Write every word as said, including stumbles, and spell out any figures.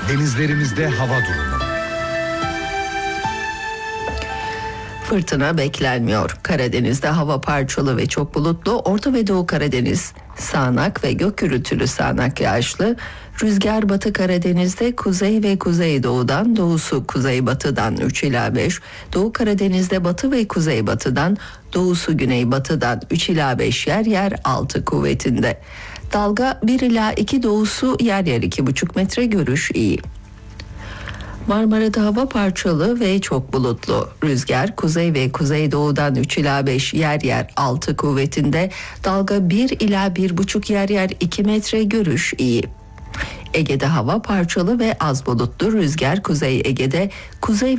Denizlerimizde hava durumu. Fırtına beklenmiyor. Karadeniz'de hava parçalı ve çok bulutlu. Orta ve Doğu Karadeniz sağanak ve gök gürültülü sağanak yağışlı. Rüzgar Batı Karadeniz'de kuzey ve kuzeydoğudan, doğusu kuzeybatıdan üç ila beş. Doğu Karadeniz'de batı ve kuzeybatıdan, doğusu güneybatıdan üç ila beş, yer yer altı kuvvetinde. Dalga bir ila iki, doğusu yer yer iki buçuk metre, görüş iyi. Marmara'da hava parçalı ve çok bulutlu. Rüzgar kuzey ve kuzeydoğudan üç ila beş, yer yer altı kuvvetinde. Dalga bir ila bir buçuk, yer yer iki metre, görüş iyi. Ege'de hava parçalı ve az bulutlu. Rüzgar Kuzey Ege'de kuzey